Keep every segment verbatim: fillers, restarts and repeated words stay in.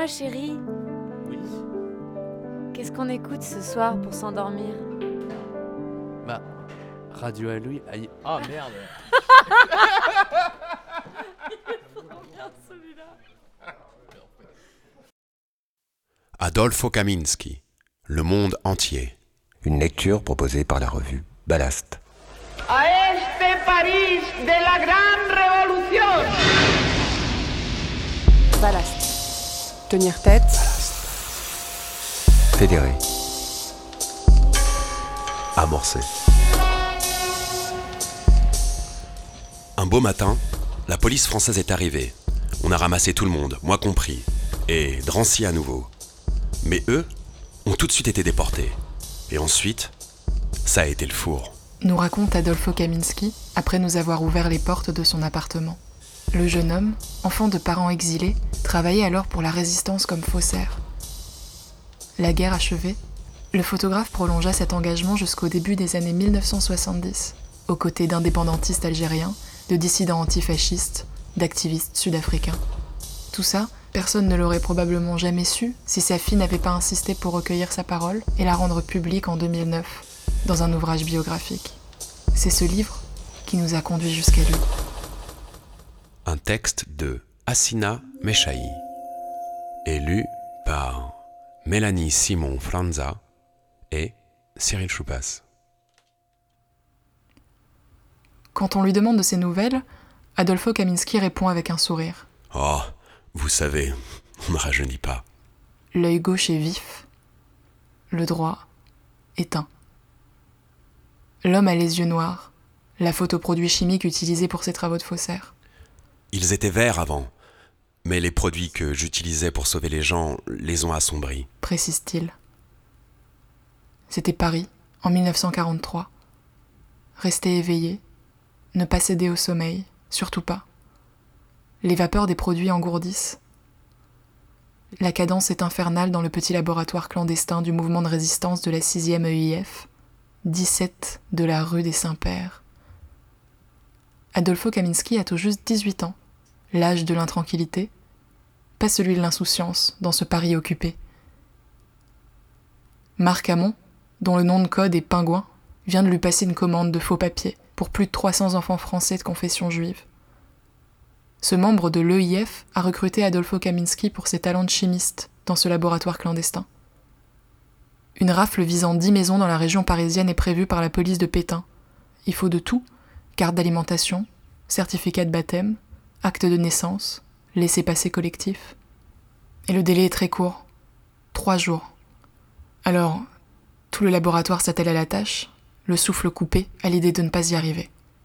chérie. Oui. Qu'est-ce qu'on écoute ce soir pour s'endormir? Bah, Radio à Louis. Aïe. Oh merde. Adolfo Kaminski, Le monde entier. Une lecture proposée par la revue Ballast. A este París de la Gran Revolución. Ballast. Tenir tête. Fédéré. Amorcé. Un beau matin, la police française est arrivée. On a ramassé tout le monde, moi compris. Et Drancy à nouveau. Mais eux ont tout de suite été déportés. Et ensuite, ça a été le four. Nous raconte Adolfo Kaminski après nous avoir ouvert les portes de son appartement. Le jeune homme, enfant de parents exilés, travaillait alors pour la résistance comme faussaire. La guerre achevée, le photographe prolongea cet engagement jusqu'au début des années mille neuf cent soixante-dix, aux côtés d'indépendantistes algériens, de dissidents antifascistes, d'activistes sud-africains. Tout ça, personne ne l'aurait probablement jamais su si sa fille n'avait pas insisté pour recueillir sa parole et la rendre publique en deux mille neuf, dans un ouvrage biographique. C'est ce livre qui nous a conduits jusqu'à lui. Un texte de Hassina Meshahi, élu par Mélanie Simon-Franza et Cyril Choupas. Quand on lui demande de ses nouvelles, Adolfo Kaminski répond avec un sourire. Oh, vous savez, on ne rajeunit pas. L'œil gauche est vif, le droit éteint. L'homme a les yeux noirs, la faute aux produits chimiques utilisés pour ses travaux de faussaire. Ils étaient verts avant, mais les produits que j'utilisais pour sauver les gens les ont assombris. Précise-t-il. C'était Paris, en mille neuf cent quarante-trois. Rester éveillé, ne pas céder au sommeil, surtout pas. Les vapeurs des produits engourdissent. La cadence est infernale dans le petit laboratoire clandestin du mouvement de résistance de la sixième E I F, dix-sept de la rue des Saints-Pères. Adolfo Kaminski a tout juste dix-huit ans, l'âge de l'intranquillité, pas celui de l'insouciance dans ce Paris occupé. Marc Hamon, dont le nom de code est Pingouin, vient de lui passer une commande de faux papiers pour plus de trois cents enfants français de confession juive. Ce membre de l'E I F a recruté Adolfo Kaminski pour ses talents de chimiste dans ce laboratoire clandestin. Une rafle visant dix maisons dans la région parisienne est prévue par la police de Pétain. Il faut de tout, carte d'alimentation, certificat de baptême, acte de naissance, laissez-passer collectif. Et le délai est très court, trois jours. Alors, tout le laboratoire s'attelle à la tâche, le souffle coupé à l'idée de ne pas y arriver.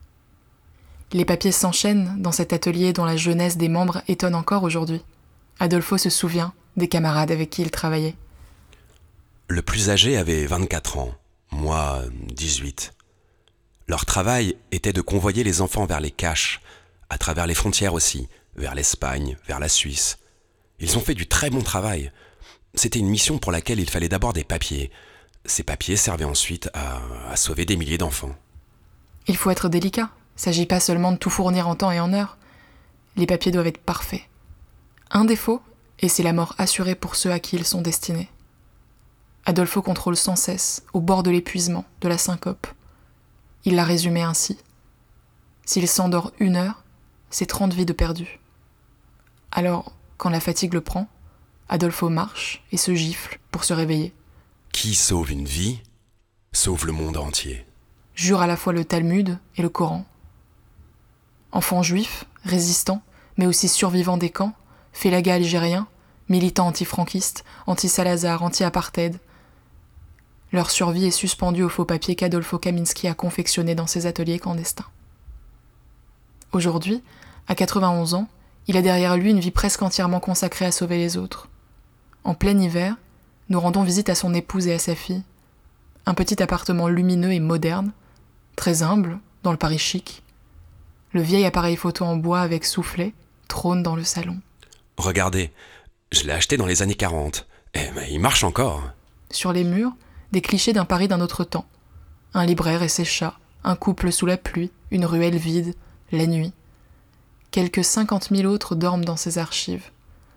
Les papiers s'enchaînent dans cet atelier dont la jeunesse des membres étonne encore aujourd'hui. Adolfo se souvient des camarades avec qui il travaillait. Le plus âgé avait vingt-quatre ans, moi dix-huit. Leur travail était de convoyer les enfants vers les caches, à travers les frontières aussi, vers l'Espagne, vers la Suisse. Ils ont fait du très bon travail. C'était une mission pour laquelle il fallait d'abord des papiers. Ces papiers servaient ensuite à, à sauver des milliers d'enfants. Il faut être délicat. Il ne s'agit pas seulement de tout fournir en temps et en heure. Les papiers doivent être parfaits. Un défaut, et c'est la mort assurée pour ceux à qui ils sont destinés. Adolfo contrôle sans cesse, au bord de l'épuisement, de la syncope. Il l'a résumé ainsi. S'il s'endort une heure, c'est trente vies de perdues. Alors, quand la fatigue le prend, Adolfo marche et se gifle pour se réveiller. Qui sauve une vie, sauve le monde entier. Jure à la fois le Talmud et le Coran. Enfant juif, résistant, mais aussi survivant des camps, félaga algérien, militant anti-franquiste, anti-Salazar, anti-apartheid. Leur survie est suspendue au faux papier qu'Adolfo Kaminski a confectionné dans ses ateliers clandestins. Aujourd'hui, à quatre-vingt-onze ans, il a derrière lui une vie presque entièrement consacrée à sauver les autres. En plein hiver, nous rendons visite à son épouse et à sa fille. Un petit appartement lumineux et moderne, très humble, dans le Paris chic. Le vieil appareil photo en bois avec soufflet trône dans le salon. Regardez, je l'ai acheté dans les années quarante. Eh ben, il marche encore. Sur les murs, des clichés d'un Paris d'un autre temps. Un libraire et ses chats, un couple sous la pluie, une ruelle vide, la nuit. Quelques cinquante mille autres dorment dans ces archives.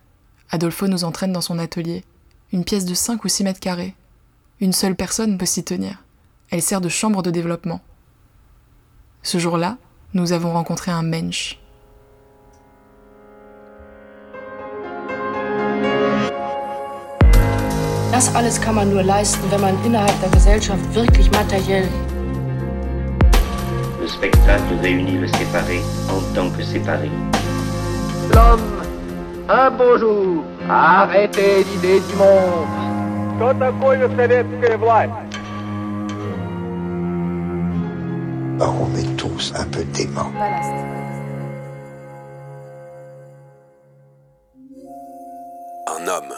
Adolfo nous entraîne dans son atelier. Une pièce de cinq ou six mètres carrés. Une seule personne peut s'y tenir. Elle sert de chambre de développement. Ce jour-là, nous avons rencontré un Mensch. Das alles kann man nur leisten, wenn man innerhalb der Gesellschaft wirklich materiell. Le spectacle réunit le séparé en tant que séparé. L'homme, un beau jour, a arrêté l'idée du monde. Что такое советская власть? On est tous un peu déments. Ballast. Un homme.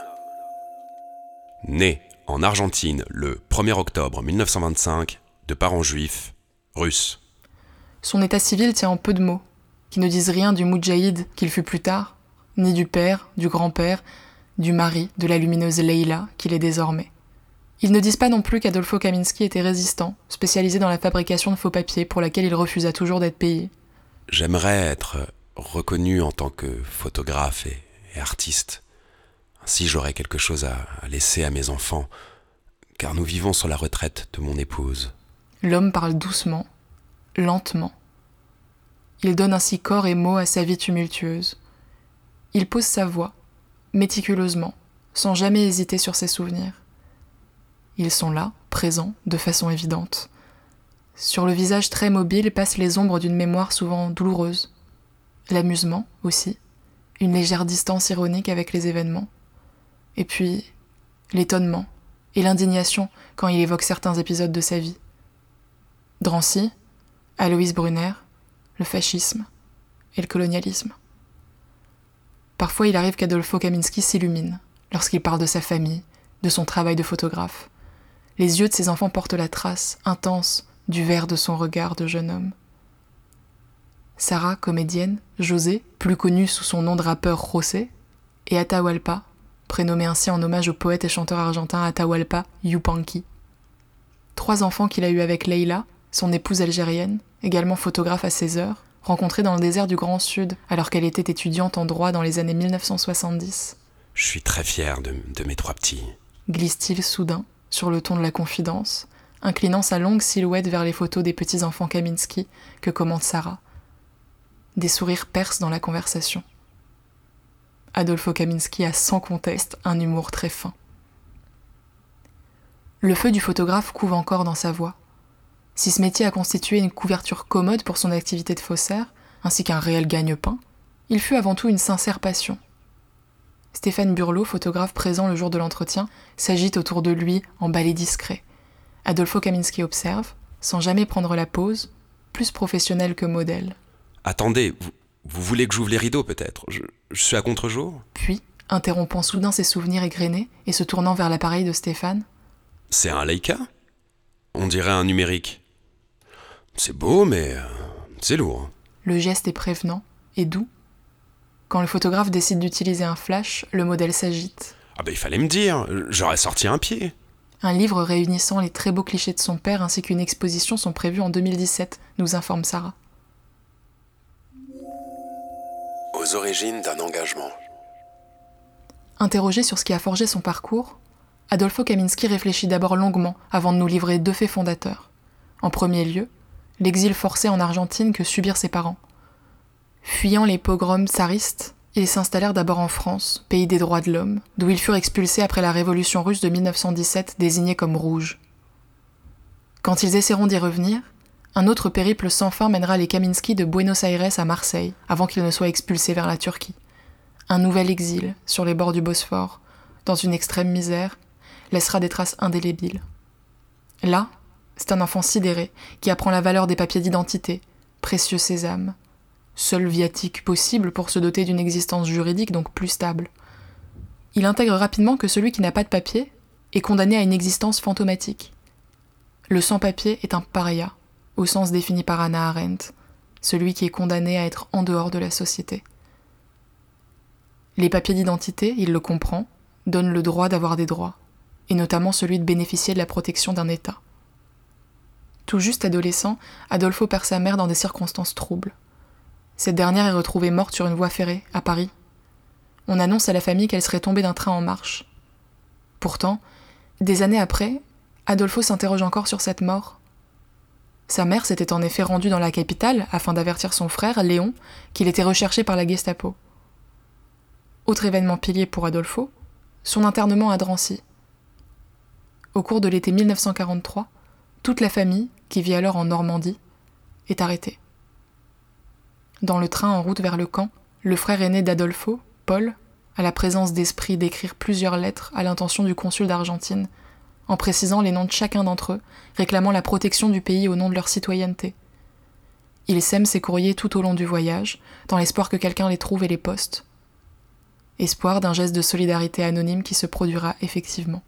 Né en Argentine le premier octobre mille neuf cent vingt-cinq, de parents juifs, russes. Son état civil tient en peu de mots, qui ne disent rien du moudjahid qu'il fut plus tard, ni du père, du grand-père, du mari de la lumineuse Leila qu'il est désormais. Ils ne disent pas non plus qu'Adolfo Kaminski était résistant, spécialisé dans la fabrication de faux papiers pour laquelle il refusa toujours d'être payé. J'aimerais être reconnu en tant que photographe et, et artiste. Ainsi j'aurais quelque chose à, à laisser à mes enfants, car nous vivons sur la retraite de mon épouse. L'homme parle doucement, lentement. Il donne ainsi corps et mots à sa vie tumultueuse. Il pose sa voix, méticuleusement, sans jamais hésiter sur ses souvenirs. Ils sont là, présents, de façon évidente. Sur le visage très mobile passent les ombres d'une mémoire souvent douloureuse. L'amusement, aussi, une légère distance ironique avec les événements. Et puis, l'étonnement et l'indignation quand il évoque certains épisodes de sa vie. Drancy, Alois Brunner, le fascisme et le colonialisme. Parfois, il arrive qu'Adolfo Kaminski s'illumine lorsqu'il parle de sa famille, de son travail de photographe. Les yeux de ses enfants portent la trace, intense, du vert de son regard de jeune homme. Sarah, comédienne, José, plus connue sous son nom de rappeur José, et Atahualpa, prénommé ainsi en hommage au poète et chanteur argentin Atahualpa Yupanqui. Trois enfants qu'il a eus avec Leila, son épouse algérienne, également photographe à ses heures, rencontrée dans le désert du Grand Sud alors qu'elle était étudiante en droit dans les années mille neuf cent soixante-dix. Je suis très fier de, de mes trois petits. Glisse-t-il soudain, sur le ton de la confidence, inclinant sa longue silhouette vers les photos des petits-enfants Kaminski que commente Sarah. Des sourires percent dans la conversation. Adolfo Kaminski a sans conteste un humour très fin. Le feu du photographe couve encore dans sa voix. Si ce métier a constitué une couverture commode pour son activité de faussaire, ainsi qu'un réel gagne-pain, il fut avant tout une sincère passion. Stéphane Burlot, photographe présent le jour de l'entretien, s'agite autour de lui en balai discret. Adolfo Kaminski observe, sans jamais prendre la pose, plus professionnel que modèle. Attendez, vous, vous voulez que j'ouvre les rideaux peut-être ? je, je suis à contre-jour ? Puis, interrompant soudain ses souvenirs égrenés et se tournant vers l'appareil de Stéphane. C'est un Leica ? On dirait un numérique. C'est beau, mais euh, c'est lourd. Le geste est prévenant et doux. Quand le photographe décide d'utiliser un flash, le modèle s'agite. Ah ben il fallait me dire, j'aurais sorti un pied. Un livre réunissant les très beaux clichés de son père ainsi qu'une exposition sont prévus en deux mille dix-sept, nous informe Sarah. Aux origines d'un engagement. Interrogé sur ce qui a forgé son parcours, Adolfo Kaminski réfléchit d'abord longuement avant de nous livrer deux faits fondateurs. En premier lieu, l'exil forcé en Argentine que subirent ses parents. Fuyant les pogroms tsaristes, ils s'installèrent d'abord en France, pays des droits de l'homme, d'où ils furent expulsés après la révolution russe de mille neuf cent dix-sept, désignée comme rouge. Quand ils essaieront d'y revenir, un autre périple sans fin mènera les Kaminski de Buenos Aires à Marseille, avant qu'ils ne soient expulsés vers la Turquie. Un nouvel exil, sur les bords du Bosphore, dans une extrême misère, laissera des traces indélébiles. Là, c'est un enfant sidéré qui apprend la valeur des papiers d'identité, précieux sésame, seul viatique possible pour se doter d'une existence juridique donc plus stable. Il intègre rapidement que celui qui n'a pas de papier est condamné à une existence fantomatique. Le sans-papier est un paria, au sens défini par Hannah Arendt, celui qui est condamné à être en dehors de la société. Les papiers d'identité, il le comprend, donnent le droit d'avoir des droits, et notamment celui de bénéficier de la protection d'un État. Tout juste adolescent, Adolfo perd sa mère dans des circonstances troubles. Cette dernière est retrouvée morte sur une voie ferrée, à Paris. on annonce à la famille qu'elle serait tombée d'un train en marche. Pourtant, des années après, Adolfo s'interroge encore sur cette mort. Sa mère s'était en effet rendue dans la capitale afin d'avertir son frère, Léon, qu'il était recherché par la Gestapo. Autre événement pilier pour Adolfo, son internement à Drancy. Au cours de l'été mille neuf cent quarante-trois, toute la famille, qui vit alors en Normandie, est arrêtée. Dans le train en route vers le camp, le frère aîné d'Adolfo, Paul, a la présence d'esprit d'écrire plusieurs lettres à l'intention du consul d'Argentine, en précisant les noms de chacun d'entre eux, réclamant la protection du pays au nom de leur citoyenneté. Il sème ses courriers tout au long du voyage, dans l'espoir que quelqu'un les trouve et les poste. Espoir d'un geste de solidarité anonyme qui se produira effectivement.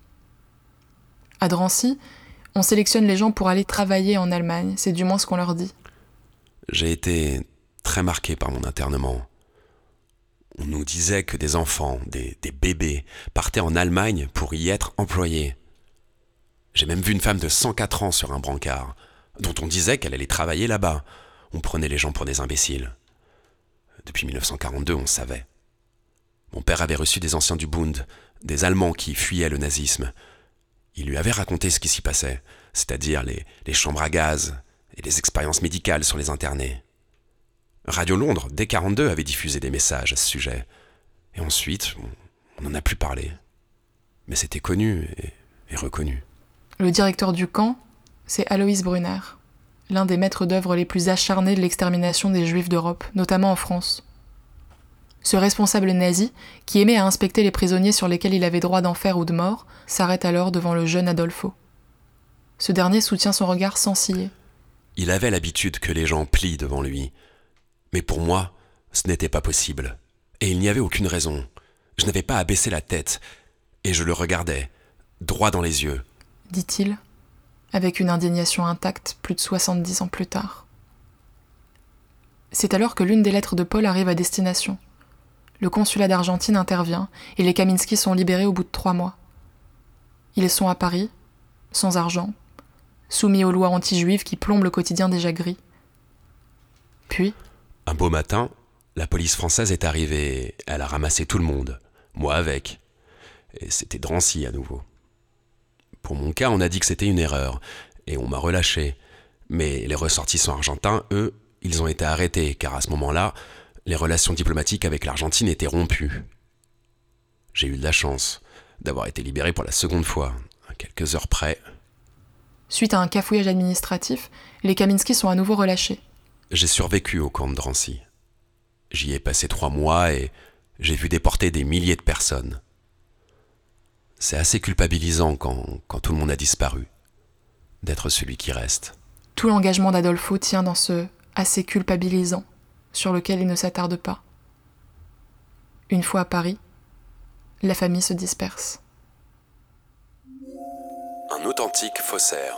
À Drancy, on sélectionne les gens pour aller travailler en Allemagne, c'est du moins ce qu'on leur dit. J'ai été très marqué par mon internement. On nous disait que des enfants, des, des bébés, partaient en Allemagne pour y être employés. J'ai même vu une femme de cent quatre ans sur un brancard, dont on disait qu'elle allait travailler là-bas. On prenait les gens pour des imbéciles. Depuis mille neuf cent quarante-deux, on savait. Mon père avait reçu des anciens du Bund, des Allemands qui fuyaient le nazisme. Il lui avait raconté ce qui s'y passait, c'est-à-dire les, les chambres à gaz et les expériences médicales sur les internés. Radio Londres, dès quarante-deux, avait diffusé des messages à ce sujet. Et ensuite, on n'en a plus parlé. Mais c'était connu et, et reconnu. Le directeur du camp, c'est Alois Brunner, l'un des maîtres d'œuvre les plus acharnés de l'extermination des Juifs d'Europe, notamment en France. Ce responsable nazi, qui aimait à inspecter les prisonniers sur lesquels il avait droit d'enfer ou de mort, s'arrête alors devant le jeune Adolfo. Ce dernier soutient son regard sans ciller. Il avait l'habitude que les gens plient devant lui. Mais pour moi, ce n'était pas possible. Et il n'y avait aucune raison. Je n'avais pas à baisser la tête. Et je le regardais, droit dans les yeux. Dit-il, avec une indignation intacte plus de soixante-dix ans plus tard. C'est alors que l'une des lettres de Paul arrive à destination. Le consulat d'Argentine intervient et les Kaminski sont libérés au bout de trois mois. Ils sont à Paris, sans argent, soumis aux lois anti-juives qui plombent le quotidien déjà gris. Puis, un beau matin, la police française est arrivée. Elle a ramassé tout le monde, moi avec. Et c'était Drancy à nouveau. Pour mon cas, on a dit que c'était une erreur, et on m'a relâché. Mais les ressortissants argentins, eux, ils ont été arrêtés, car à ce moment-là, les relations diplomatiques avec l'Argentine étaient rompues. J'ai eu de la chance d'avoir été libéré pour la seconde fois, à quelques heures près. Suite à un cafouillage administratif, les Kaminski sont à nouveau relâchés. J'ai survécu au camp de Drancy. J'y ai passé trois mois et j'ai vu déporter des milliers de personnes. C'est assez culpabilisant quand, quand tout le monde a disparu, d'être celui qui reste. Tout l'engagement d'Adolfo tient dans ce « assez culpabilisant » sur lequel il ne s'attarde pas. Une fois à Paris, la famille se disperse. Un authentique faussaire.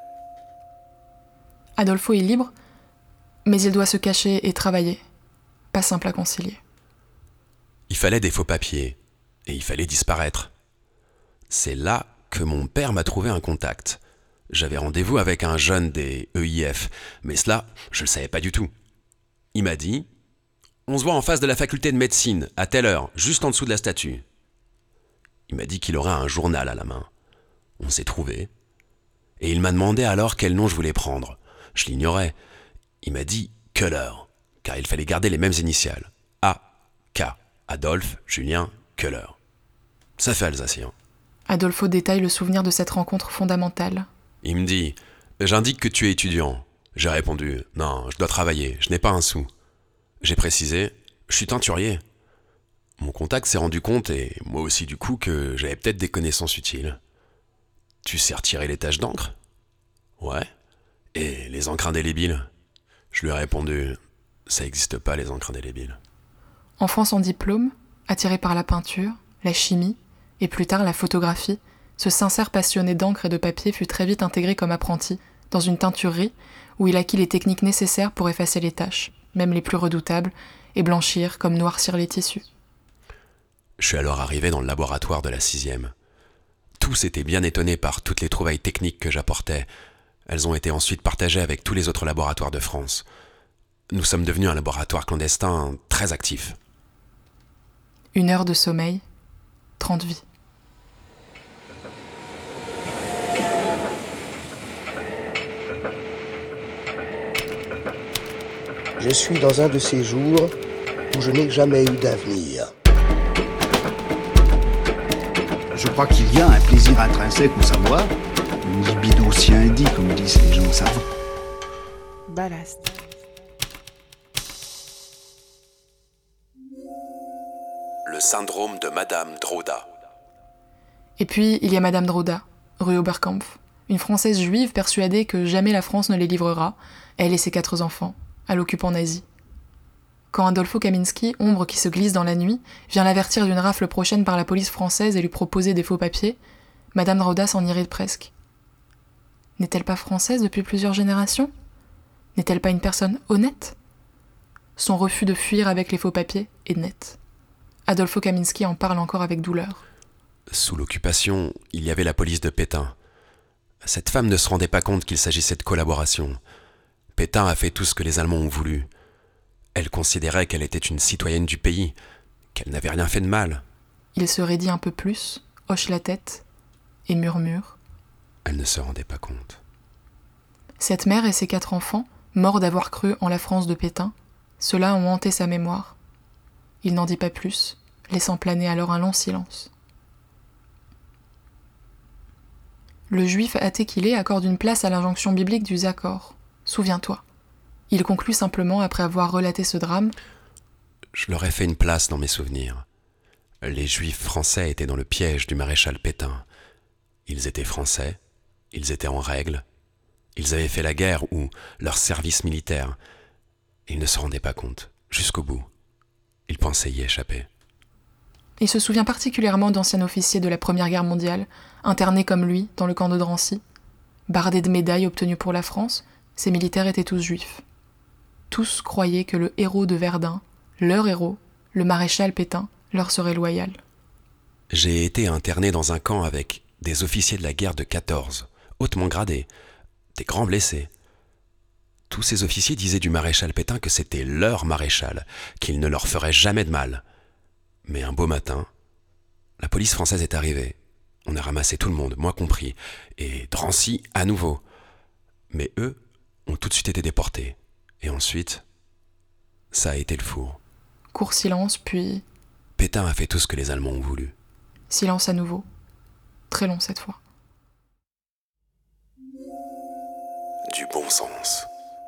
Adolfo est libre, mais il doit se cacher et travailler. Pas simple à concilier. Il fallait des faux papiers, et il fallait disparaître. C'est là que mon père m'a trouvé un contact. J'avais rendez-vous avec un jeune des E I F, mais cela, je ne le savais pas du tout. Il m'a dit « On se voit en face de la faculté de médecine, à telle heure, juste en dessous de la statue. » Il m'a dit qu'il aurait un journal à la main. On s'est trouvés. Et il m'a demandé alors quel nom je voulais prendre. Je l'ignorais. Il m'a dit « Köhler », car il fallait garder les mêmes initiales. A, K, Adolphe, Julien, Köhler. Ça fait alsacien. Adolfo détaille le souvenir de cette rencontre fondamentale. Il me dit « J'indique que tu es étudiant. » J'ai répondu « Non, je dois travailler, je n'ai pas un sou. » J'ai précisé « Je suis teinturier. » Mon contact s'est rendu compte, et moi aussi du coup, que j'avais peut-être des connaissances utiles. « Tu sais retirer les taches d'encre ?»« Ouais. » « Et les encres indélébiles ?» Je lui ai répondu « Ça n'existe pas, les encres indélébiles. » Enfant sans diplôme, attiré par la peinture, la chimie, et plus tard la photographie, ce sincère passionné d'encre et de papier fut très vite intégré comme apprenti dans une teinturerie où il acquit les techniques nécessaires pour effacer les taches, même les plus redoutables, et blanchir comme noircir les tissus. Je suis alors arrivé dans le laboratoire de la sixième. Tous étaient bien étonnés par toutes les trouvailles techniques que j'apportais. Elles ont été ensuite partagées avec tous les autres laboratoires de France. Nous sommes devenus un laboratoire clandestin très actif. Une heure de sommeil, trente vies. Je suis dans un de ces jours où je n'ai jamais eu d'avenir. Je crois qu'il y a un plaisir intrinsèque au savoir, une libido scienti, comme disent les gens savants. Ballast. Le syndrome de Madame Droda. Et puis, il y a Madame Droda, rue Oberkampf, une Française juive persuadée que jamais la France ne les livrera, elle et ses quatre enfants, à l'occupant nazi. Quand Adolfo Kaminski, ombre qui se glisse dans la nuit, vient l'avertir d'une rafle prochaine par la police française et lui proposer des faux papiers, Madame Droda s'en irrite presque. N'est-elle pas française depuis plusieurs générations ? N'est-elle pas une personne honnête ? Son refus de fuir avec les faux papiers est net. Adolfo Kaminski en parle encore avec douleur. Sous l'occupation, il y avait la police de Pétain. Cette femme ne se rendait pas compte qu'il s'agissait de collaboration. Pétain a fait tout ce que les Allemands ont voulu. Elle considérait qu'elle était une citoyenne du pays, qu'elle n'avait rien fait de mal. Il se raidit un peu plus, hoche la tête et murmure. Elle ne se rendait pas compte. Cette mère et ses quatre enfants, morts d'avoir cru en la France de Pétain, ceux-là ont hanté sa mémoire. Il n'en dit pas plus, laissant planer alors un long silence. Le juif athée qu'il est accorde une place à l'injonction biblique du Zakor. Souviens-toi. Il conclut simplement après avoir relaté ce drame. Je leur ai fait une place dans mes souvenirs. Les juifs français étaient dans le piège du maréchal Pétain. Ils étaient français, ils étaient en règle, ils avaient fait la guerre ou leur service militaire. Et ils ne se rendaient pas compte, jusqu'au bout. Ils pensaient y échapper. Il se souvient particulièrement d'anciens officiers de la Première Guerre mondiale, internés comme lui dans le camp de Drancy. Bardés de médailles obtenues pour la France, ces militaires étaient tous juifs. Tous croyaient que le héros de Verdun, leur héros, le maréchal Pétain, leur serait loyal. J'ai été interné dans un camp avec des officiers de la guerre de quatorze, hautement gradés, des grands blessés. Tous ces officiers disaient du maréchal Pétain que c'était leur maréchal, qu'il ne leur ferait jamais de mal. Mais un beau matin, la police française est arrivée. On a ramassé tout le monde, moi compris, et Drancy à nouveau. Mais eux ont tout de suite été déportés. Et ensuite, ça a été le four. Court silence, puis... Pétain a fait tout ce que les Allemands ont voulu. Silence à nouveau. Très long cette fois. Du bon sens.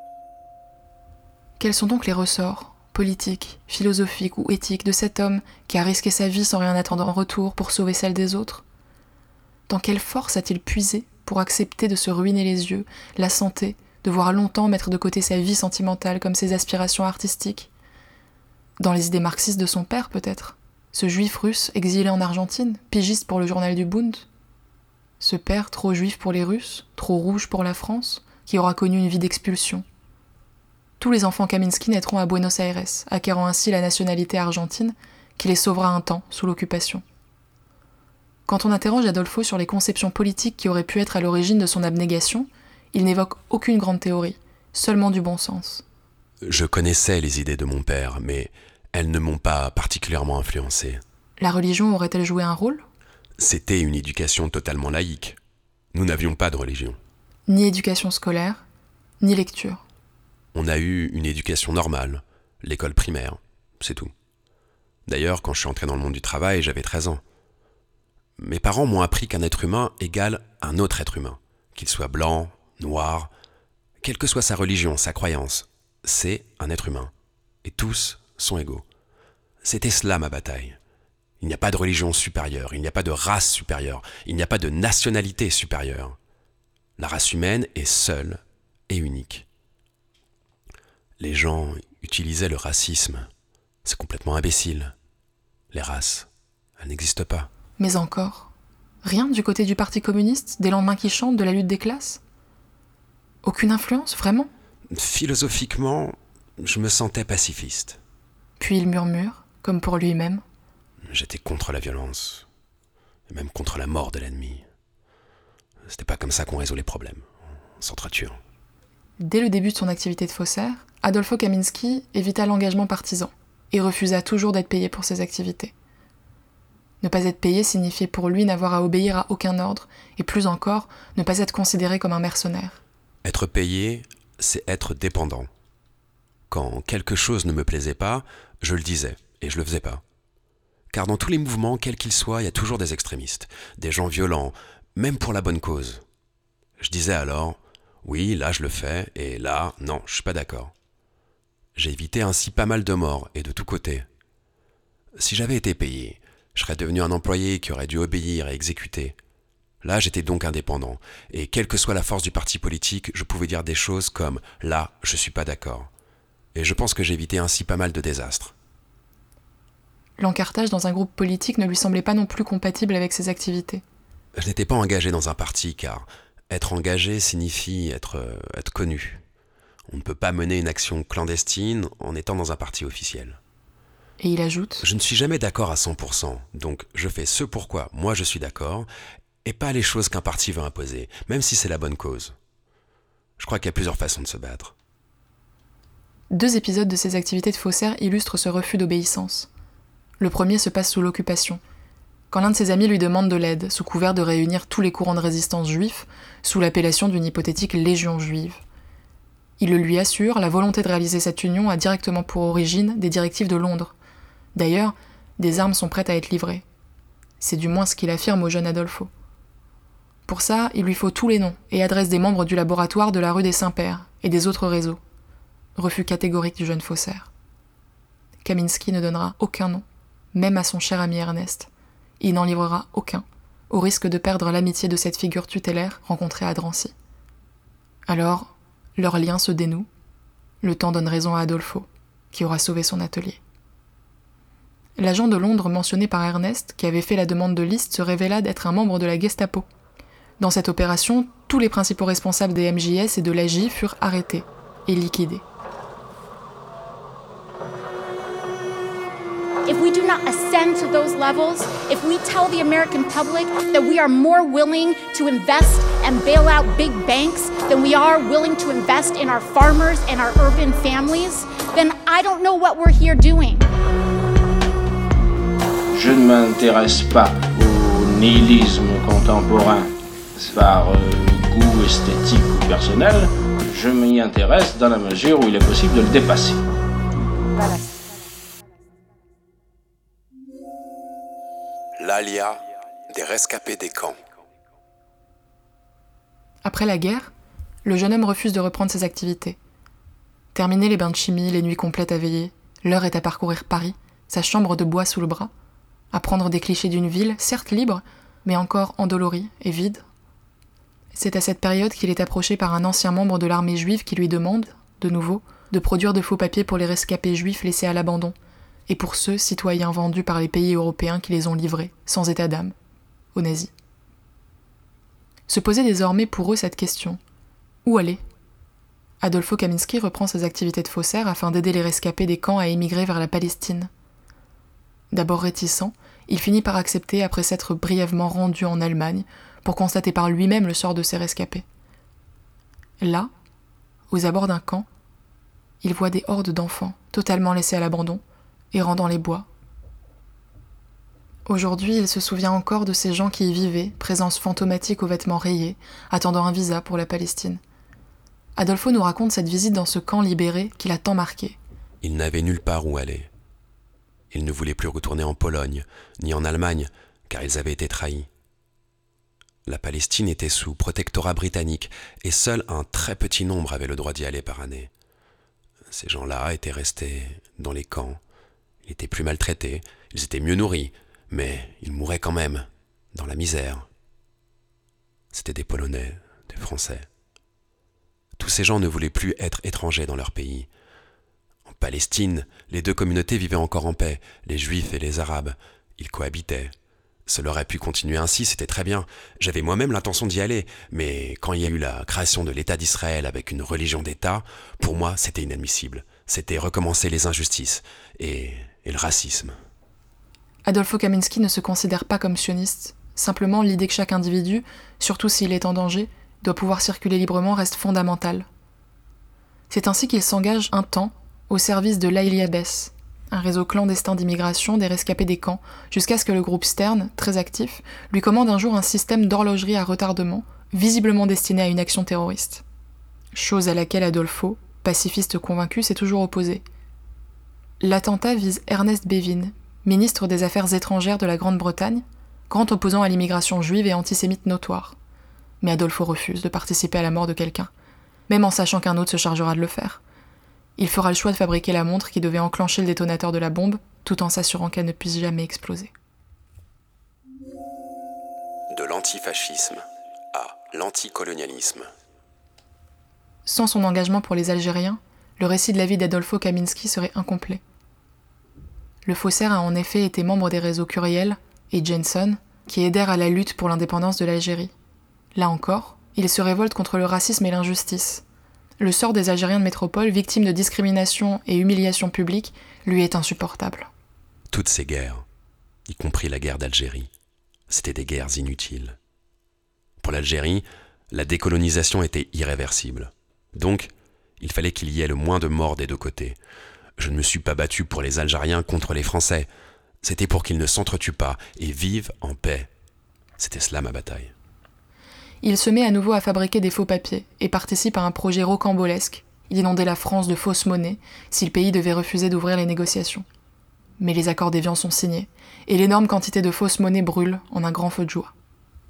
Quels sont donc les ressorts, politiques, philosophiques ou éthiques, de cet homme qui a risqué sa vie sans rien attendre en retour pour sauver celle des autres ? Dans quelle force a-t-il puisé pour accepter de se ruiner les yeux, la santé, de voir longtemps mettre de côté sa vie sentimentale comme ses aspirations artistiques ? Dans les idées marxistes de son père, peut-être ? Ce juif russe exilé en Argentine, pigiste pour le journal du Bund ? Ce père trop juif pour les Russes, trop rouge pour la France, qui aura connu une vie d'expulsion ? Tous les enfants Kaminski naîtront à Buenos Aires, acquérant ainsi la nationalité argentine, qui les sauvera un temps sous l'occupation. Quand on interroge Adolfo sur les conceptions politiques qui auraient pu être à l'origine de son abnégation, il n'évoque aucune grande théorie, seulement du bon sens. Je connaissais les idées de mon père, mais elles ne m'ont pas particulièrement influencé. La religion aurait-elle joué un rôle ? C'était une éducation totalement laïque. Nous n'avions pas de religion. Ni éducation scolaire, ni lecture. On a eu une éducation normale, l'école primaire, c'est tout. D'ailleurs, quand je suis entré dans le monde du travail, j'avais treize ans. Mes parents m'ont appris qu'un être humain égale un autre être humain, qu'il soit blanc, noir, quelle que soit sa religion, sa croyance, c'est un être humain. Et tous sont égaux. C'était cela ma bataille. Il n'y a pas de religion supérieure, il n'y a pas de race supérieure, il n'y a pas de nationalité supérieure. La race humaine est seule et unique. Les gens utilisaient le racisme. C'est complètement imbécile. Les races, elles n'existent pas. Mais encore, rien du côté du Parti communiste, des lendemains qui chantent, de la lutte des classes ? Aucune influence, vraiment ? Philosophiquement, je me sentais pacifiste. Puis il murmure, comme pour lui-même. J'étais contre la violence, et même contre la mort de l'ennemi. C'était pas comme ça qu'on résout les problèmes, en s'entretuant. Dès le début de son activité de faussaire, Adolfo Kaminski évita l'engagement partisan et refusa toujours d'être payé pour ses activités. Ne pas être payé signifiait pour lui n'avoir à obéir à aucun ordre, et plus encore, ne pas être considéré comme un mercenaire. Être payé, c'est être dépendant. Quand quelque chose ne me plaisait pas, je le disais, et je le faisais pas. Car dans tous les mouvements, quels qu'ils soient, il y a toujours des extrémistes, des gens violents, même pour la bonne cause. Je disais alors, oui, là je le fais, et là, non, je suis pas d'accord. J'ai évité ainsi pas mal de morts, et de tous côtés. Si j'avais été payé, je serais devenu un employé qui aurait dû obéir et exécuter. Là, j'étais donc indépendant, et quelle que soit la force du parti politique, je pouvais dire des choses comme « là, je suis pas d'accord ». Et je pense que j'ai évité ainsi pas mal de désastres. L'encartage dans un groupe politique ne lui semblait pas non plus compatible avec ses activités. Je n'étais pas engagé dans un parti, car être engagé signifie être, euh, être connu. On ne peut pas mener une action clandestine en étant dans un parti officiel. Et il ajoute « Je ne suis jamais d'accord à cent pour cent, donc je fais ce pourquoi moi je suis d'accord, et pas les choses qu'un parti veut imposer, même si c'est la bonne cause. Je crois qu'il y a plusieurs façons de se battre. » Deux épisodes de ses activités de faussaire illustrent ce refus d'obéissance. Le premier se passe sous l'occupation, quand l'un de ses amis lui demande de l'aide, sous couvert de réunir tous les courants de résistance juifs, sous l'appellation d'une hypothétique légion juive. Il le lui assure, la volonté de réaliser cette union a directement pour origine des directives de Londres. D'ailleurs, des armes sont prêtes à être livrées. C'est du moins ce qu'il affirme au jeune Adolfo. Pour ça, il lui faut tous les noms et adresses des membres du laboratoire de la rue des Saints-Pères et des autres réseaux. Refus catégorique du jeune faussaire. Kaminski ne donnera aucun nom, même à son cher ami Ernest. Il n'en livrera aucun, au risque de perdre l'amitié de cette figure tutélaire rencontrée à Drancy. Alors, leur lien se dénoue. Le temps donne raison à Adolfo, qui aura sauvé son atelier. L'agent de Londres mentionné par Ernest, qui avait fait la demande de liste, se révéla d'être un membre de la Gestapo. Dans cette opération, tous les principaux responsables des M J S et de l'A J furent arrêtés et liquidés. If we do not ascend to those levels, if we tell the American public that we are more willing to invest and bail out big banks than we are willing to invest in our farmers and our urban families, then I don't know what we're here doing. Je ne m'intéresse pas au nihilisme contemporain par euh, goût esthétique ou personnel. Je m'y intéresse dans la mesure où il est possible de le dépasser. Voilà. L'Alia des rescapés des camps. Après la guerre, le jeune homme refuse de reprendre ses activités. Terminer les bains de chimie, les nuits complètes à veiller, l'heure est à parcourir Paris, sa chambre de bois sous le bras, à prendre des clichés d'une ville, certes libre, mais encore endolorie et vide. C'est à cette période qu'il est approché par un ancien membre de l'armée juive qui lui demande, de nouveau, de produire de faux papiers pour les rescapés juifs laissés à l'abandon, et pour ceux citoyens vendus par les pays européens qui les ont livrés, sans état d'âme, aux nazis. Se posait désormais pour eux cette question. Où aller ? Adolfo Kaminski reprend ses activités de faussaire afin d'aider les rescapés des camps à émigrer vers la Palestine. D'abord réticent, il finit par accepter après s'être brièvement rendu en Allemagne pour constater par lui-même le sort de ces rescapés. Là, aux abords d'un camp, il voit des hordes d'enfants totalement laissés à l'abandon, errant dans les bois. Aujourd'hui, il se souvient encore de ces gens qui y vivaient, présence fantomatique aux vêtements rayés, attendant un visa pour la Palestine. Adolfo nous raconte cette visite dans ce camp libéré qui l'a tant marqué. Il n'avait nulle part où aller. Il ne voulait plus retourner en Pologne, ni en Allemagne, car ils avaient été trahis. La Palestine était sous protectorat britannique, et seul un très petit nombre avait le droit d'y aller par année. Ces gens-là étaient restés dans les camps. Ils étaient plus maltraités, ils étaient mieux nourris, mais ils mouraient quand même, dans la misère. C'étaient des Polonais, des Français. Tous ces gens ne voulaient plus être étrangers dans leur pays. En Palestine, les deux communautés vivaient encore en paix, les Juifs et les Arabes. Ils cohabitaient. Cela aurait pu continuer ainsi, c'était très bien. J'avais moi-même l'intention d'y aller, mais quand il y a eu la création de l'État d'Israël avec une religion d'État, pour moi, c'était inadmissible. C'était recommencer les injustices et, et le racisme. Adolfo Kaminski ne se considère pas comme sioniste. Simplement, l'idée que chaque individu, surtout s'il est en danger, doit pouvoir circuler librement reste fondamentale. C'est ainsi qu'il s'engage un temps au service de l'Aïlia Bess, un réseau clandestin d'immigration des rescapés des camps, jusqu'à ce que le groupe Stern, très actif, lui commande un jour un système d'horlogerie à retardement, visiblement destiné à une action terroriste. Chose à laquelle Adolfo, pacifiste convaincu, s'est toujours opposé. L'attentat vise Ernest Bevin, ministre des Affaires étrangères de la Grande-Bretagne, grand opposant à l'immigration juive et antisémite notoire. Mais Adolfo refuse de participer à la mort de quelqu'un, même en sachant qu'un autre se chargera de le faire. Il fera le choix de fabriquer la montre qui devait enclencher le détonateur de la bombe, tout en s'assurant qu'elle ne puisse jamais exploser. De l'antifascisme à l'anticolonialisme. Sans son engagement pour les Algériens, le récit de la vie d'Adolfo Kaminski serait incomplet. Le faussaire a en effet été membre des réseaux Curiel et Jenson, qui aidèrent à la lutte pour l'indépendance de l'Algérie. Là encore, il se révolte contre le racisme et l'injustice. Le sort des Algériens de métropole, victimes de discrimination et humiliation publique, lui est insupportable. Toutes ces guerres, y compris la guerre d'Algérie, c'était des guerres inutiles. Pour l'Algérie, la décolonisation était irréversible. Donc, il fallait qu'il y ait le moins de morts des deux côtés. Je ne me suis pas battu pour les Algériens contre les Français. C'était pour qu'ils ne s'entretuent pas et vivent en paix. C'était cela ma bataille. Il se met à nouveau à fabriquer des faux papiers et participe à un projet rocambolesque, d'inonder la France de fausses monnaies si le pays devait refuser d'ouvrir les négociations. Mais les accords d'Évian sont signés, et l'énorme quantité de fausses monnaies brûle en un grand feu de joie.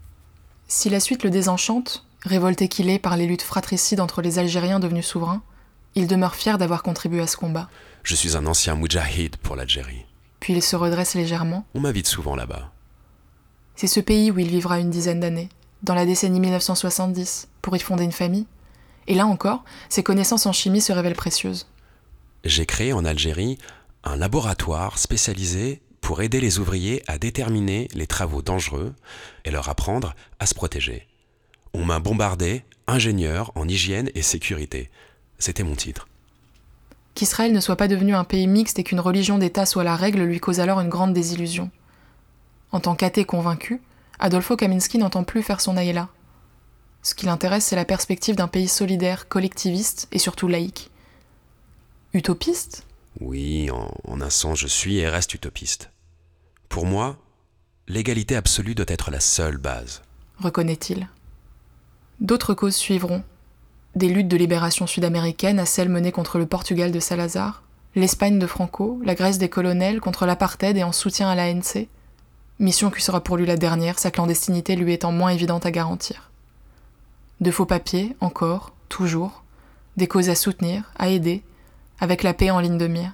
Si la suite le désenchante, révolté qu'il est par les luttes fratricides entre les Algériens devenus souverains, il demeure fier d'avoir contribué à ce combat. Je suis un ancien moudjahid pour l'Algérie. Puis il se redresse légèrement. On m'invite souvent là-bas. C'est ce pays où il vivra une dizaine d'années, dans la décennie mille neuf cent soixante-dix, pour y fonder une famille. Et là encore, ses connaissances en chimie se révèlent précieuses. J'ai créé en Algérie un laboratoire spécialisé pour aider les ouvriers à déterminer les travaux dangereux et leur apprendre à se protéger. On m'a bombardé ingénieur en hygiène et sécurité. C'était mon titre. Qu'Israël ne soit pas devenu un pays mixte et qu'une religion d'État soit la règle lui cause alors une grande désillusion. En tant qu'athée convaincu, Adolfo Kaminski n'entend plus faire son aïla. Ce qui l'intéresse, c'est la perspective d'un pays solidaire, collectiviste et surtout laïque. Utopiste ? Oui, en, en un sens, je suis et reste utopiste. Pour moi, l'égalité absolue doit être la seule base. Reconnaît-il. D'autres causes suivront. Des luttes de libération sud-américaine à celles menées contre le Portugal de Salazar, l'Espagne de Franco, la Grèce des colonels contre l'apartheid et en soutien à l'A N C. Mission qui sera pour lui la dernière, sa clandestinité lui étant moins évidente à garantir. De faux papiers, encore, toujours, des causes à soutenir, à aider, avec la paix en ligne de mire.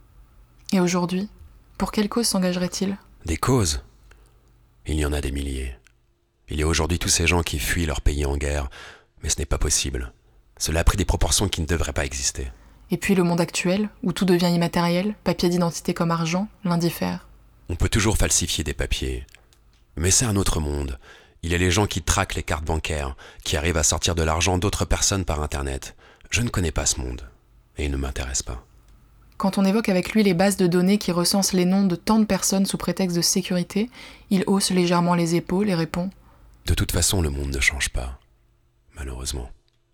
Et aujourd'hui, pour quelle cause s'engagerait-il ? Des causes ? Il y en a des milliers. Il y a aujourd'hui tous ces gens qui fuient leur pays en guerre, mais ce n'est pas possible. Cela a pris des proportions qui ne devraient pas exister. Et puis le monde actuel, où tout devient immatériel, papier d'identité comme argent, l'indiffère. On peut toujours falsifier des papiers. Mais c'est un autre monde. Il y a les gens qui traquent les cartes bancaires, qui arrivent à sortir de l'argent d'autres personnes par Internet. Je ne connais pas ce monde, et il ne m'intéresse pas. Quand on évoque avec lui les bases de données qui recensent les noms de tant de personnes sous prétexte de sécurité, il hausse légèrement les épaules et répond « De toute façon, le monde ne change pas, malheureusement.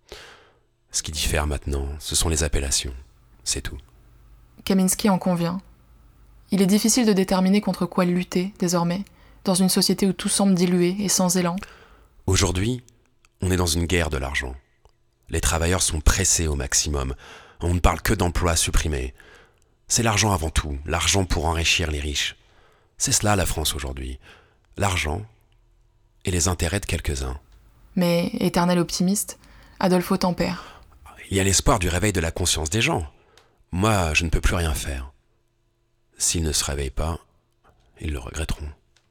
Ce qui diffère maintenant, ce sont les appellations, c'est tout. » Kaminski en convient. Il est difficile de déterminer contre quoi lutter, désormais, dans une société où tout semble dilué et sans élan. Aujourd'hui, on est dans une guerre de l'argent. Les travailleurs sont pressés au maximum. On ne parle que d'emplois supprimés. C'est l'argent avant tout, l'argent pour enrichir les riches. C'est cela la France aujourd'hui. L'argent et les intérêts de quelques-uns. Mais, éternel optimiste, Adolfo tempère. Il y a l'espoir du réveil de la conscience des gens. Moi, je ne peux plus rien faire. S'ils ne se réveillent pas, ils le regretteront.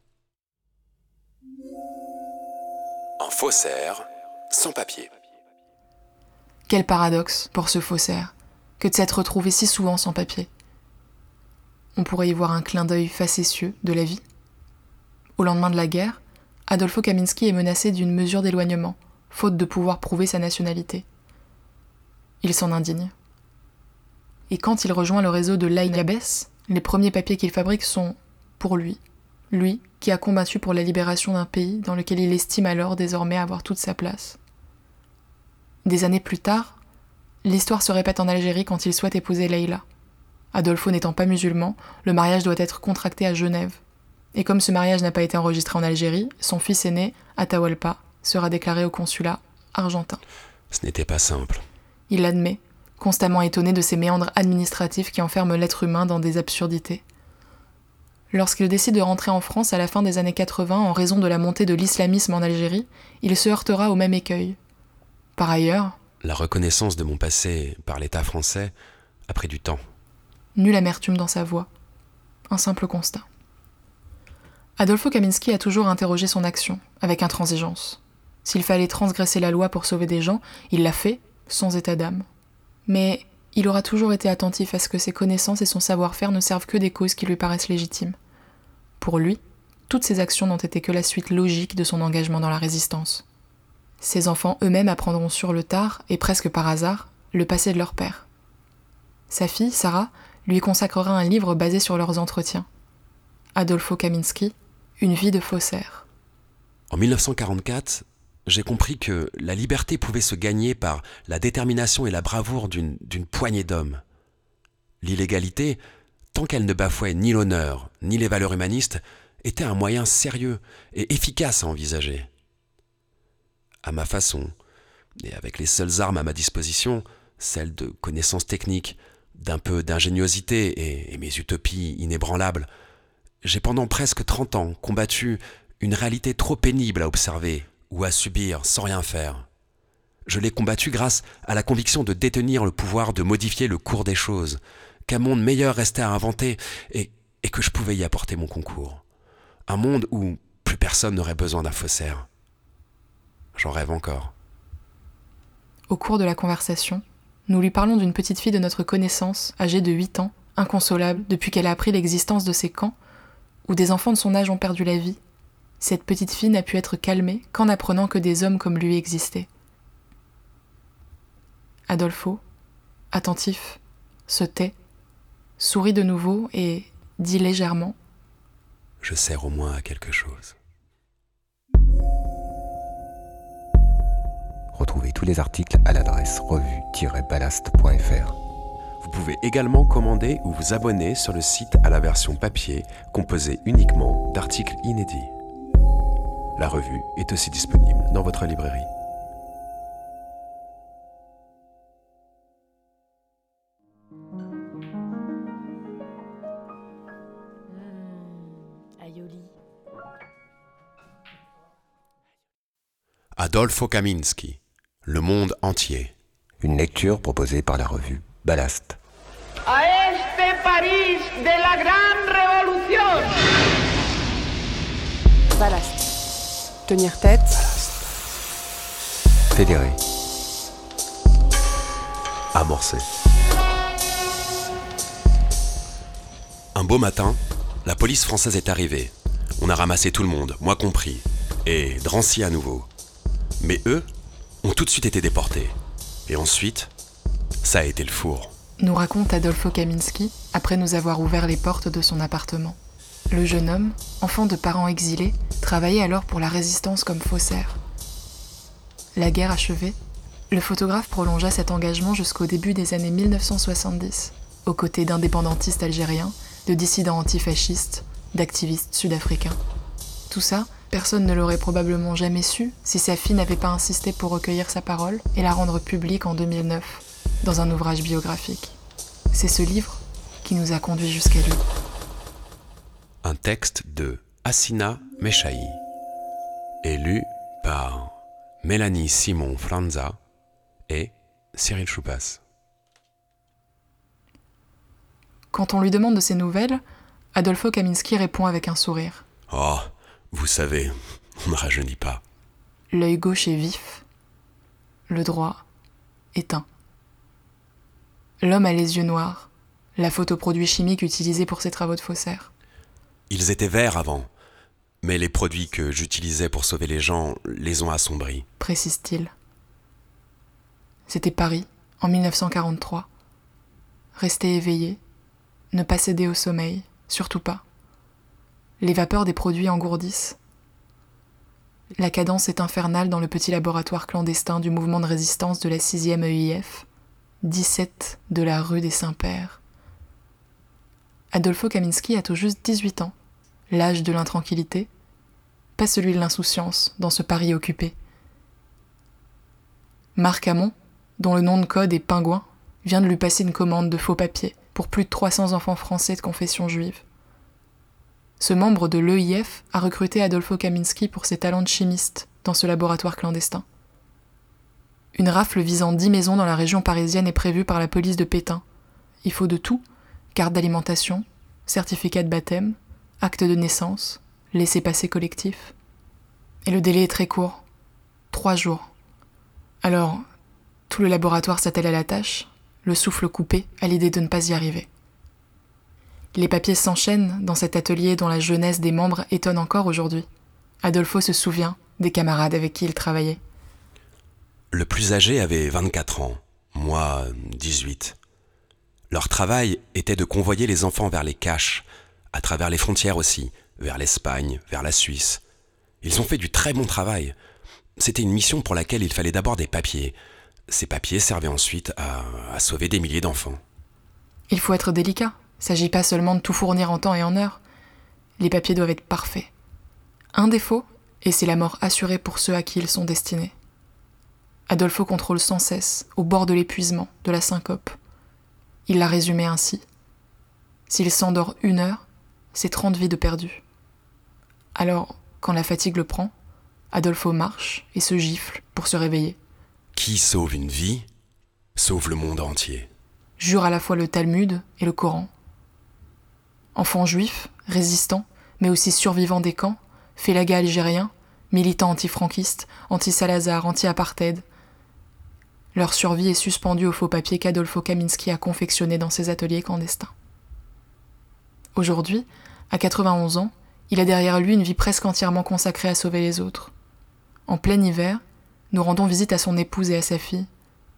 Un faussaire sans papier. Quel paradoxe pour ce faussaire que de s'être retrouvé si souvent sans papier. On pourrait y voir un clin d'œil facétieux de la vie. Au lendemain de la guerre, Adolfo Kaminski est menacé d'une mesure d'éloignement, faute de pouvoir prouver sa nationalité. Il s'en indigne. Et quand il rejoint le réseau de l'Aïn Yabès, les premiers papiers qu'il fabrique sont pour lui. Lui qui a combattu pour la libération d'un pays dans lequel il estime alors désormais avoir toute sa place. Des années plus tard, l'histoire se répète en Algérie quand il souhaite épouser Leïla. Adolfo n'étant pas musulman, le mariage doit être contracté à Genève. Et comme ce mariage n'a pas été enregistré en Algérie, son fils aîné, Atahualpa, sera déclaré au consulat argentin. Ce n'était pas simple. Il l'admet, constamment étonné de ces méandres administratifs qui enferment l'être humain dans des absurdités. Lorsqu'il décide de rentrer en France à la fin des années quatre-vingts en raison de la montée de l'islamisme en Algérie, il se heurtera au même écueil. Par ailleurs, la reconnaissance de mon passé par l'État français a pris du temps. Nulle amertume dans sa voix. Un simple constat. Adolfo Kaminski a toujours interrogé son action, avec intransigeance. S'il fallait transgresser la loi pour sauver des gens, il l'a fait, sans état d'âme. Mais il aura toujours été attentif à ce que ses connaissances et son savoir-faire ne servent que des causes qui lui paraissent légitimes. Pour lui, toutes ses actions n'ont été que la suite logique de son engagement dans la résistance. Ses enfants eux-mêmes apprendront sur le tard, et presque par hasard, le passé de leur père. Sa fille, Sarah, lui consacrera un livre basé sur leurs entretiens. Adolfo Kaminski, Une vie de faussaire. En mille neuf cent quarante-quatre, j'ai compris que la liberté pouvait se gagner par la détermination et la bravoure d'une, d'une poignée d'hommes. L'illégalité, tant qu'elle ne bafouait ni l'honneur, ni les valeurs humanistes, était un moyen sérieux et efficace à envisager. À ma façon, et avec les seules armes à ma disposition, celles de connaissances techniques, d'un peu d'ingéniosité et, et mes utopies inébranlables, j'ai pendant presque trente ans combattu une réalité trop pénible à observer ou à subir sans rien faire. Je l'ai combattu grâce à la conviction de détenir le pouvoir de modifier le cours des choses, qu'un monde meilleur restait à inventer et, et que je pouvais y apporter mon concours. Un monde où plus personne n'aurait besoin d'un faussaire. J'en rêve encore. Au cours de la conversation, nous lui parlons d'une petite fille de notre connaissance, âgée de huit ans, inconsolable depuis qu'elle a appris l'existence de ces camps, où des enfants de son âge ont perdu la vie. Cette petite fille n'a pu être calmée qu'en apprenant que des hommes comme lui existaient. Adolfo, attentif, se tait, sourit de nouveau et dit légèrement « Je sers au moins à quelque chose. » Retrouvez tous les articles à l'adresse revue tiret ballast point f r. Vous pouvez également commander ou vous abonner sur le site à la version papier, composée uniquement d'articles inédits. La revue est aussi disponible dans votre librairie. Adolfo Kaminski, Le monde entier. Une lecture proposée par la revue Ballast. A este París de la Gran Revolución. Ballast. Tenir tête. Fédéré. Amorcé. Un beau matin, la police française est arrivée. On a ramassé tout le monde, moi compris, et Drancy à nouveau. Mais eux ont tout de suite été déportés. Et ensuite, ça a été le four. Nous raconte Adolfo Kaminski après nous avoir ouvert les portes de son appartement. Le jeune homme, enfant de parents exilés, travaillait alors pour la résistance comme faussaire. La guerre achevée, le photographe prolongea cet engagement jusqu'au début des années mille neuf cent soixante-dix, aux côtés d'indépendantistes algériens, de dissidents antifascistes, d'activistes sud-africains. Tout ça, personne ne l'aurait probablement jamais su si sa fille n'avait pas insisté pour recueillir sa parole et la rendre publique en deux mille neuf, dans un ouvrage biographique. C'est ce livre qui nous a conduits jusqu'à lui. Un texte de Hassina Meshahi, élu par Mélanie Simon-Franza et Cyril Choupas. Quand on lui demande de ses nouvelles, Adolfo Kaminski répond avec un sourire. Oh, vous savez, on ne rajeunit pas. L'œil gauche est vif, le droit éteint. L'homme a les yeux noirs, la photoproduit chimique utilisée pour ses travaux de faussaire. Ils étaient verts avant, mais les produits que j'utilisais pour sauver les gens les ont assombris. Précise-t-il. C'était Paris, en mille neuf cent quarante-trois. Rester éveillé, ne pas céder au sommeil, surtout pas. Les vapeurs des produits engourdissent. La cadence est infernale dans le petit laboratoire clandestin du mouvement de résistance de la sixième E I F, dix-sept de la rue des Saints-Pères. Adolfo Kaminski a tout juste dix-huit ans, l'âge de l'intranquillité, pas celui de l'insouciance dans ce Paris occupé. Marc Hamon, dont le nom de code est Pingouin, vient de lui passer une commande de faux papiers pour plus de trois cents enfants français de confession juive. Ce membre de l'E I F a recruté Adolfo Kaminski pour ses talents de chimiste dans ce laboratoire clandestin. Une rafle visant dix maisons dans la région parisienne est prévue par la police de Pétain. Il faut de tout, carte d'alimentation, certificat de baptême, acte de naissance, laissez-passer collectif. Et le délai est très court, trois jours. Alors, tout le laboratoire s'attelle à la tâche, le souffle coupé à l'idée de ne pas y arriver. Les papiers s'enchaînent dans cet atelier dont la jeunesse des membres étonne encore aujourd'hui. Adolfo se souvient des camarades avec qui il travaillait. Le plus âgé avait vingt-quatre ans, moi dix-huit. Leur travail était de convoyer les enfants vers les caches, à travers les frontières aussi, vers l'Espagne, vers la Suisse. Ils ont fait du très bon travail. C'était une mission pour laquelle il fallait d'abord des papiers. Ces papiers servaient ensuite à, à sauver des milliers d'enfants. Il faut être délicat. Il ne s'agit pas seulement de tout fournir en temps et en heure. Les papiers doivent être parfaits. Un défaut, et c'est la mort assurée pour ceux à qui ils sont destinés. Adolfo contrôle sans cesse, au bord de l'épuisement, de la syncope. Il l'a résumé ainsi. S'il s'endort une heure, c'est trente vies de perdues. Alors, quand la fatigue le prend, Adolfo marche et se gifle pour se réveiller. Qui sauve une vie, sauve le monde entier. Jure à la fois le Talmud et le Coran. Enfant juif, résistant, mais aussi survivant des camps, félaga algérien, militant anti-franquiste, anti-Salazar, anti-apartheid. Leur survie est suspendue au faux papier qu'Adolfo Kaminski a confectionné dans ses ateliers clandestins. Aujourd'hui, à quatre-vingt-onze ans, il a derrière lui une vie presque entièrement consacrée à sauver les autres. En plein hiver, nous rendons visite à son épouse et à sa fille,